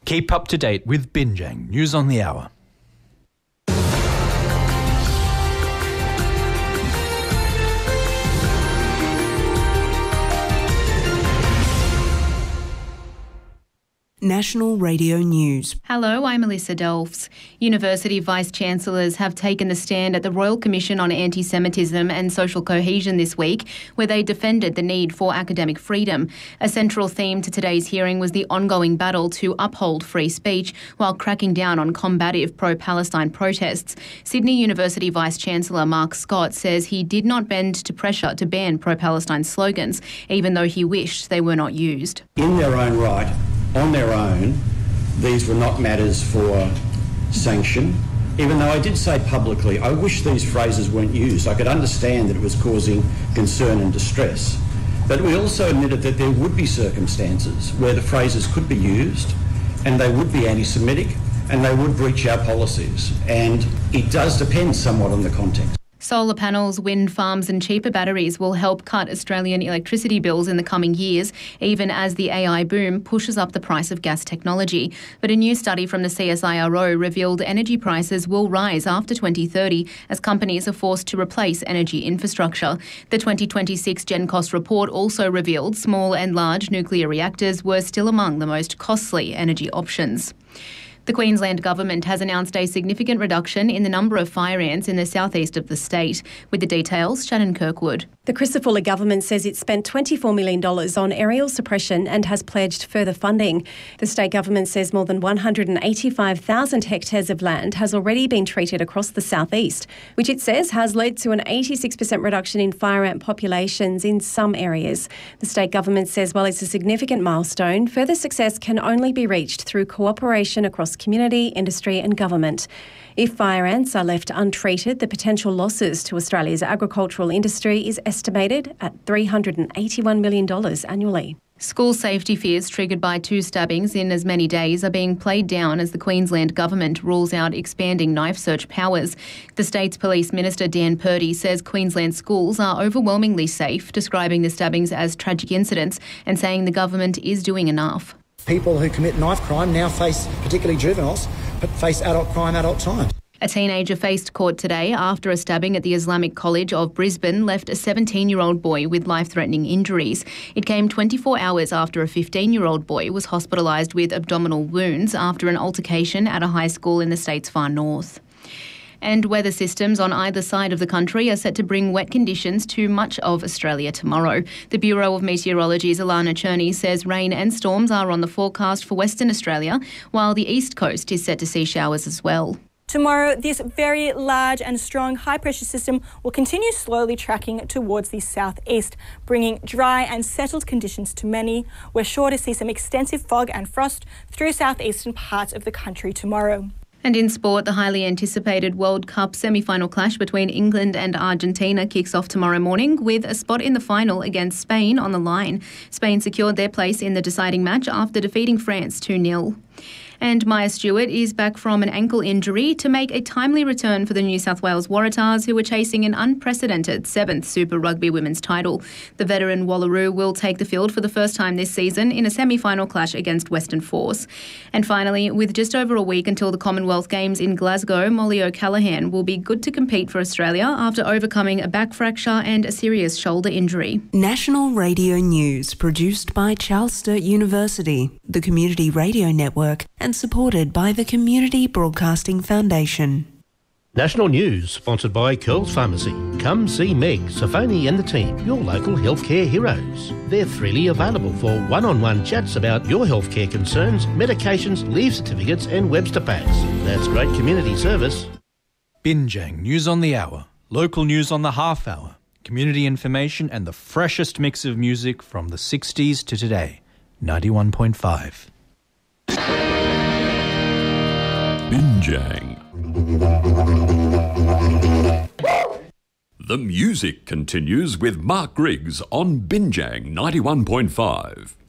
Keep up to date with Binjang News on the Hour. National Radio News. Hello, I'm Melissa Delfs. University Vice-Chancellors have taken the stand at the Royal Commission on Anti-Semitism and Social Cohesion this week, where they defended the need for academic freedom. A central theme to today's hearing was the ongoing battle to uphold free speech while cracking down on combative pro-Palestine protests. Sydney University Vice-Chancellor Mark Scott says he did not bend to pressure to ban pro-Palestine slogans, even though he wished they were not used. In their own right, on their own, these were not matters for sanction. Even though I did say publicly, I wish these phrases weren't used. I could understand that it was causing concern and distress. But we also admitted that there would be circumstances where the phrases could be used and they would be anti-Semitic and they would breach our policies. And it does depend somewhat on the context. Solar panels, wind farms and cheaper batteries will help cut Australian electricity bills in the coming years, even as the AI boom pushes up the price of gas technology. But a new study from the CSIRO revealed energy prices will rise after 2030 as companies are forced to replace energy infrastructure. The 2026 GenCost report also revealed small and large nuclear reactors were still among the most costly energy options. The Queensland Government has announced a significant reduction in the number of fire ants in the southeast of the state. With the details, Shannon Kirkwood. The Chrysler government says it spent $24 million on aerial suppression and has pledged further funding. The state government says more than 185,000 hectares of land has already been treated across the southeast, which it says has led to an 86% reduction in fire ant populations in some areas. The state government says while it's a significant milestone, further success can only be reached through cooperation across community, industry and government. If fire ants are left untreated, the potential losses to Australia's agricultural industry is estimated at $381 million annually. School safety fears triggered by 2 stabbings in as many days are being played down as the Queensland Government rules out expanding knife search powers. The state's Police Minister Dan Purdy says Queensland schools are overwhelmingly safe, describing the stabbings as tragic incidents and saying the government is doing enough. People who commit knife crime now face, particularly juveniles, but face adult crime, adult time. A teenager faced court today after a stabbing at the Islamic College of Brisbane left a 17-year-old boy with life-threatening injuries. It came 24 hours after a 15-year-old boy was hospitalised with abdominal wounds after an altercation at a high school in the state's far north. And weather systems on either side of the country are set to bring wet conditions to much of Australia tomorrow. The Bureau of Meteorology's Alana Cherney says rain and storms are on the forecast for Western Australia, while the east coast is set to see showers as well. Tomorrow, this very large and strong high-pressure system will continue slowly tracking towards the southeast, bringing dry and settled conditions to many. We're sure to see some extensive fog and frost through southeastern parts of the country tomorrow. And in sport, the highly anticipated World Cup semi-final clash between England and Argentina kicks off tomorrow morning with a spot in the final against Spain on the line. Spain secured their place in the deciding match after defeating France 2-0. And Maya Stewart is back from an ankle injury to make a timely return for the New South Wales Waratahs, who are chasing an unprecedented 7th Super Rugby women's title. The veteran Wallaroo will take the field for the first time this season in a semi-final clash against Western Force. And finally, with just over a week until the Commonwealth Games in Glasgow, Molly O'Callaghan will be good to compete for Australia after overcoming a back fracture and a serious shoulder injury. National Radio News, produced by Charles Sturt University, the Community Radio Network, and supported by the Community Broadcasting Foundation. National News, sponsored by Curls Pharmacy. Come see Meg, Safoni and the team, your local healthcare heroes. They're freely available for one-on-one chats about your healthcare concerns, medications, leave certificates and Webster packs. That's great community service. Binjang News on the Hour, local news on the half hour, community information and the freshest mix of music from the 60s to today. 91.5. Binjang. The music continues with Mark Griggs on Binjang 91.5.